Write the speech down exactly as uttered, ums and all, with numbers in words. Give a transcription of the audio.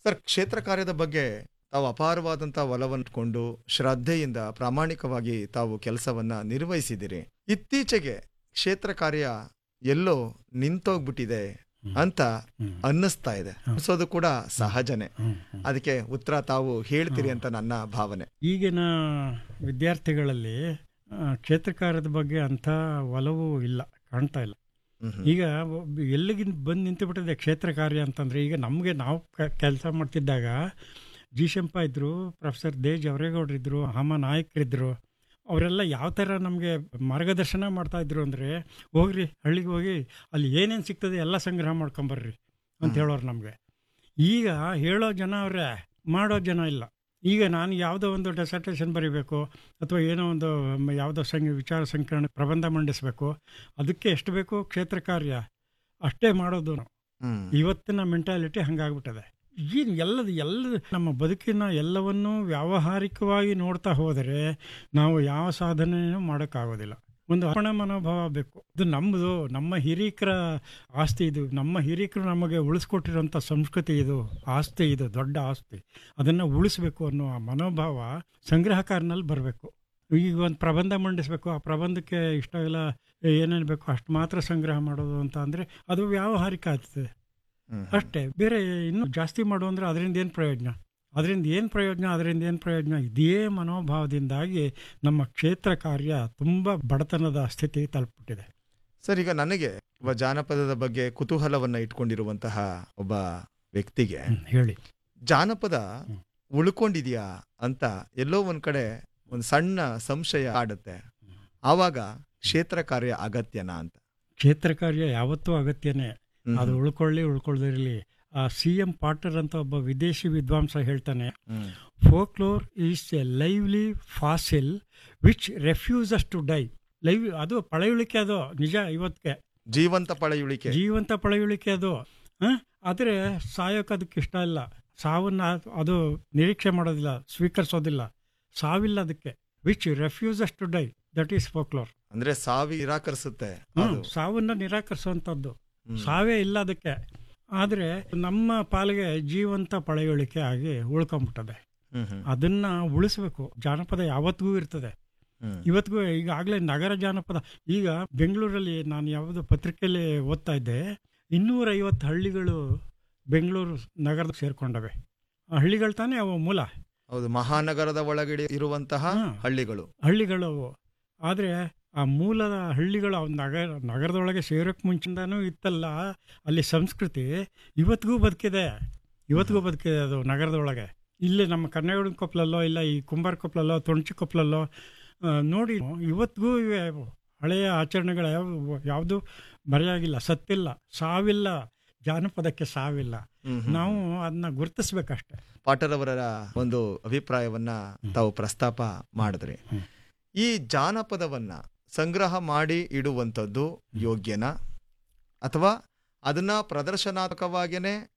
Sir, ಕ್ಷೇತ್ರ ಕಾರ್ಯದ ಬಗ್ಗೆ ತಾವು ಅಪಾರವಾದಂಥ ಒಲವನ್ನುಕೊಂಡು ಶ್ರದ್ಧೆಯಿಂದ ಪ್ರಾಮಾಣಿಕವಾಗಿ ತಾವು ಕೆಲಸವನ್ನ ನಿರ್ವಹಿಸಿದಿರಿ. ಇತ್ತೀಚೆಗೆ ಕ್ಷೇತ್ರ ಕಾರ್ಯ ಎಲ್ಲೋ ನಿಂತೋಗ್ಬಿಟ್ಟಿದೆ ಅಂತ ಅನ್ನಿಸ್ತಾ ಇದೆ. ಅನ್ಸೋದು ಕೂಡ ಸಹಜನೆ. ಅದಕ್ಕೆ ಉತ್ತರ ತಾವು ಹೇಳ್ತೀರಿ ಅಂತ ನನ್ನ ಭಾವನೆ. ಈಗಿನ ವಿದ್ಯಾರ್ಥಿಗಳಲ್ಲಿ ಕ್ಷೇತ್ರ ಕಾರ್ಯದ ಬಗ್ಗೆ ಅಂಥ ಒಲವು ಇಲ್ಲ, ಕಾಣ್ತಾ ಇಲ್ಲ. ಈಗ ಎಲ್ಲಿಗೆ ಬಂದು ನಿಂತು ಬಿಟ್ಟಿದೆ ಕ್ಷೇತ್ರ ಕಾರ್ಯ ಅಂತಂದರೆ, ಈಗ ನಮಗೆ ನಾವು ಕೆಲಸ ಮಾಡ್ತಿದ್ದಾಗ ಜಿ ಶಂಪ ಇದ್ದರು, ಪ್ರೊಫೆಸರ್ ದೇ ಜವರೇಗೌಡರಿದ್ದರು, ಹಾಮ ನಾಯಕರಿದ್ದರು. ಅವರೆಲ್ಲ ಯಾವ ಥರ ನಮಗೆ ಮಾರ್ಗದರ್ಶನ ಮಾಡ್ತಾಯಿದ್ರು ಅಂದರೆ, ಹೋಗ್ರಿ ಹಳ್ಳಿಗೆ ಹೋಗಿ ಅಲ್ಲಿ ಏನೇನು ಸಿಗ್ತದೆ ಎಲ್ಲ ಸಂಗ್ರಹ ಮಾಡ್ಕೊಂಬರ್ರಿ ಅಂತ ಹೇಳೋರು ನಮಗೆ. ಈಗ ಹೇಳೋ ಜನ ಅವರೇ, ಮಾಡೋ ಜನ ಇಲ್ಲ. ಈಗ ನಾನು ಯಾವುದೋ ಒಂದು ಡೆಸರ್ಟೇಷನ್ ಬರೀಬೇಕು ಅಥವಾ ಏನೋ ಒಂದು ಯಾವುದೋ ಸಂಘ ವಿಚಾರ ಸಂಕಿರಣ ಪ್ರಬಂಧ ಮಂಡಿಸಬೇಕು, ಅದಕ್ಕೆ ಎಷ್ಟು ಬೇಕು ಕ್ಷೇತ್ರ ಕಾರ್ಯ ಅಷ್ಟೇ ಮಾಡೋದು. ಇವತ್ತಿನ ಮೆಂಟಾಲಿಟಿ ಹಂಗಾಗ್ಬಿಟ್ಟದೆ. ಏನು ಎಲ್ಲದು ಎಲ್ಲ ನಮ್ಮ ಬದುಕಿನ ಎಲ್ಲವನ್ನೂ ವ್ಯಾವಹಾರಿಕವಾಗಿ ನೋಡ್ತಾ ಹೋದರೆ ನಾವು ಯಾವ ಸಾಧನೆಯೂ ಮಾಡೋಕ್ಕಾಗೋದಿಲ್ಲ. ಒಂದು ಅರ್ಪಣ ಮನೋಭಾವ ಬೇಕು. ಇದು ನಮ್ಮದು, ನಮ್ಮ ಹಿರೀಕರ ಆಸ್ತಿ ಇದು, ನಮ್ಮ ಹಿರೀಕರು ನಮಗೆ ಉಳಿಸ್ಕೊಟ್ಟಿರೋಂಥ ಸಂಸ್ಕೃತಿ ಇದು, ಆಸ್ತಿ ಇದು, ದೊಡ್ಡ ಆಸ್ತಿ. ಅದನ್ನು ಉಳಿಸ್ಬೇಕು ಅನ್ನೋ ಆ ಮನೋಭಾವ ಸಂಗ್ರಹಕಾರನಲ್ಲಿ ಬರಬೇಕು. ಈಗ ಒಂದು ಪ್ರಬಂಧ ಮಂಡಿಸಬೇಕು, ಆ ಪ್ರಬಂಧಕ್ಕೆ ಇಷ್ಟೆಲ್ಲ ಏನೇನು ಬೇಕು ಅಷ್ಟು ಮಾತ್ರ ಸಂಗ್ರಹ ಮಾಡೋದು ಅಂತ ಅಂದರೆ ಅದು ವ್ಯಾವಹಾರಿಕ ಆಗ್ತದೆ ಅಷ್ಟೇ. ಬೇರೆ ಇನ್ನೂ ಜಾಸ್ತಿ ಮಾಡು ಅಂದರೆ ಅದರಿಂದ ಏನು ಪ್ರಯೋಜನ, ಅದರಿಂದ ಏನು ಪ್ರಯೋಜನ ಅದರಿಂದ ಏನು ಪ್ರಯೋಜನ ಇದೇ ಮನೋಭಾವದಿಂದಾಗಿ ನಮ್ಮ ಕ್ಷೇತ್ರ ಕಾರ್ಯ ತುಂಬ ಬಡತನದ ಸ್ಥಿತಿ ತಲುಪಿಬಿಟ್ಟಿದೆ. ಸರ್, ಈಗ ನನಗೆ ಒಬ್ಬ ಜಾನಪದದ ಬಗ್ಗೆ ಕುತೂಹಲವನ್ನು ಇಟ್ಕೊಂಡಿರುವಂತಹ ಒಬ್ಬ ವ್ಯಕ್ತಿಗೆ ಹೇಳಿ, ಜಾನಪದ ಉಳ್ಕೊಂಡಿದೆಯಾ ಅಂತ ಎಲ್ಲೋ ಒಂದ್ ಕಡೆ ಒಂದು ಸಣ್ಣ ಸಂಶಯ ಆಡುತ್ತೆ. ಆವಾಗ ಕ್ಷೇತ್ರ ಕಾರ್ಯ ಅಗತ್ಯನಾ ಅಂತ? ಕ್ಷೇತ್ರ ಕಾರ್ಯ ಯಾವತ್ತೂ ಅಗತ್ಯನೇ, ಅದು ಉಳ್ಕೊಳ್ಳಿ ಉಳ್ಕೊಳ್ಳದಿರಲಿ. ಆ ಸಿ ಎಂ ಪಾಟರ್ ಅಂತ ಒಬ್ಬ ವಿದೇಶಿ ವಿದ್ವಾಂಸ ಹೇಳ್ತಾನೆ, folklore is A lively fossil which refuses to die. Live ಅದು ಪಳೆಯುಳಿಕೆ, ಅದು ನಿಜ, ಇವತ್ತಿಗೆ ಜೀವಂತ ಪಳೆಯುಳಿಕೆ, ಜೀವಂತ ಪಳೆಯುಳಿಕೆ ಅದು. ಆದರೆ ಸಾಯೋಕೆ ಅದಕ್ಕೆ ಇಷ್ಟ ಇಲ್ಲ, ಸಾವನ್ನ ಅದು ನಿರೀಕ್ಷೆ ಮಾಡೋದಿಲ್ಲ, ಸ್ವೀಕರಿಸೋದಿಲ್ಲ, ಸಾವಿಲ್ಲ ಅದಕ್ಕೆ. Which refuses to die, that is folklore. ಅಂದ್ರೆ ಸಾವಿ ನಿರಾಕರಿಸುತ್ತೆ, ಸಾವನ್ನ ನಿರಾಕರಿಸುವಂಥದ್ದು, ಸಾವೇ ಇಲ್ಲ ಅದಕ್ಕೆ. ಆದರೆ ನಮ್ಮ ಪಾಲಿಗೆ ಜೀವಂತ ಪಳೆಯುಳಿಕೆ ಆಗಿ ಉಳ್ಕೊಂಬಿಟ್ಟದೆ. ಅದನ್ನ ಉಳಿಸ್ಬೇಕು. ಜಾನಪದ ಯಾವತ್ತಿಗೂ ಇರ್ತದೆ, ಇವತ್ತಿಗೂ. ಈಗಾಗಲೇ ನಗರ ಜಾನಪದ, ಈಗ ಬೆಂಗಳೂರಲ್ಲಿ ನಾನು ಯಾವುದೋ ಪತ್ರಿಕೆಯಲ್ಲಿ ಓದ್ತಾ ಇದ್ದೆ, ಇನ್ನೂರ ಐವತ್ತು ಹಳ್ಳಿಗಳು ಬೆಂಗಳೂರು ನಗರದ ಸೇರ್ಕೊಂಡವೆ. ಆ ಹಳ್ಳಿಗಳು ತಾನೇ ಅವು ಮೂಲ. ಹೌದು, ಮಹಾನಗರದ ಒಳಗಡೆ ಇರುವಂತಹ ಹಳ್ಳಿಗಳು ಹಳ್ಳಿಗಳು ಅವು. ಆದರೆ ಆ ಮೂಲದ ಹಳ್ಳಿಗಳು ನಗರ ನಗರದೊಳಗೆ ಸೇರೋಕ್ಕೆ ಮುಂಚಿಂದನೂ ಇತ್ತಲ್ಲ ಅಲ್ಲಿ ಸಂಸ್ಕೃತಿ, ಇವತ್ತಿಗೂ ಬದುಕಿದೆ, ಇವತ್ತಿಗೂ ಬದುಕಿದೆ ಅದು ನಗರದೊಳಗೆ. ಇಲ್ಲಿ ನಮ್ಮ ಕನ್ನಡ ಕೊಪ್ಪಲಲ್ಲೋ ಇಲ್ಲ ಈ ಕುಂಬಾರ ಕೊಪ್ಪಲಲ್ಲೋ ತೊಣಚಿ ಕೊಪ್ಪಲಲ್ಲೋ ನೋಡಿ ಇವತ್ತಿಗೂ ಇವೆ ಹಳೆಯ ಆಚರಣೆಗಳು. ಯಾವ ಯಾವುದು ಮರೆಯಾಗಿಲ್ಲ, ಸತ್ತಿಲ್ಲ, ಸಾವಿಲ್ಲ, ಜಾನಪದಕ್ಕೆ ಸಾವಿಲ್ಲ. ನಾವು ಅದನ್ನ ಗುರುತಿಸ್ಬೇಕಷ್ಟೆ. ಪಾಟರ್ ಅವರ ಒಂದು ಅಭಿಪ್ರಾಯವನ್ನ ತಾವು ಪ್ರಸ್ತಾಪ ಮಾಡಿದ್ರಿ. ಈ ಜಾನಪದವನ್ನ ಸಂಗ್ರಹ ಮಾಡಿ ಇಡುವಂಥದ್ದು ಯೋಗ್ಯನಾ, ಅಥವಾ ಅದನ್ನ ಪ್ರದರ್ಶನಾತ್ಮಕವಾಗಿಯೇ